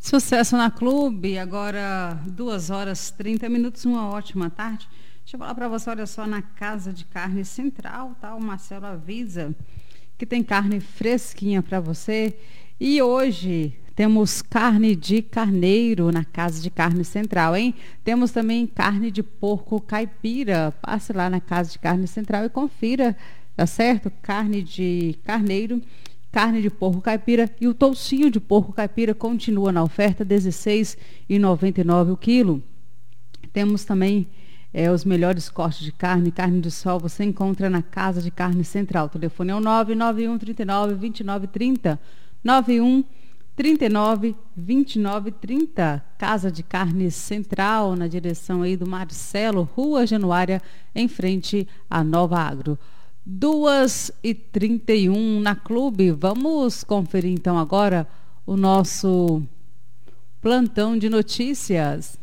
Sucesso na Clube, agora 2h30, uma ótima tarde. Deixa eu falar para você, olha só, na Casa de Carne Central, tá? O Marcelo avisa que tem carne fresquinha para você. E hoje temos carne de carneiro na Casa de Carne Central, hein? Temos também carne de porco caipira. Passe lá na Casa de Carne Central e confira, tá certo? Carne de carneiro, carne de porco caipira e o toucinho de porco caipira continua na oferta, R$ 16,99 o quilo. Temos também os melhores cortes de carne de sol, você encontra na Casa de Carne Central. O telefone é o 991 39 29 30, 91 39 29 30. Casa de Carne Central, na direção aí do Marcelo, Rua Januária, em frente à Nova Agro. 2h31 na Clube. Vamos conferir então agora o nosso plantão de notícias.